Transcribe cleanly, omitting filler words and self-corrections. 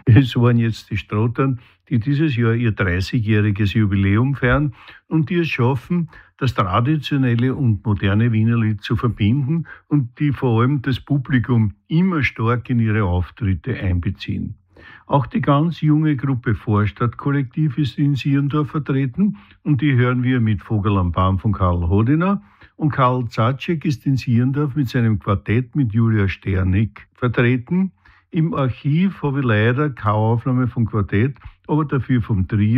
Es waren jetzt die Strottern, die dieses Jahr ihr 30-jähriges Jubiläum feiern und die es schaffen, das traditionelle und moderne Wienerlied zu verbinden und die vor allem das Publikum immer stark in ihre Auftritte einbeziehen. Auch die ganz junge Gruppe Vorstadtkollektiv ist in Sierndorf vertreten und die hören wir mit Vogel am Baum von Karl Hodiner. Und Karl Zatzek ist in Sierndorf mit seinem Quartett mit Julia Sternig vertreten. Im Archiv habe ich leider keine Aufnahme vom Quartett, aber dafür vom Trio.